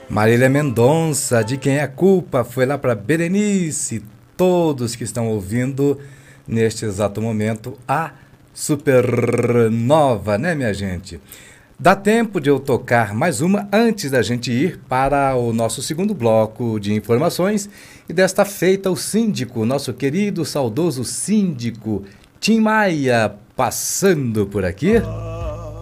Marília Mendonça, de quem é a culpa, foi lá para Berenice, todos que estão ouvindo neste exato momento a Supernova, né, minha gente? Dá tempo de eu tocar mais uma antes da gente ir para o nosso segundo bloco de informações. E desta feita, o síndico, nosso querido, saudoso síndico Tim Maia, passando por aqui.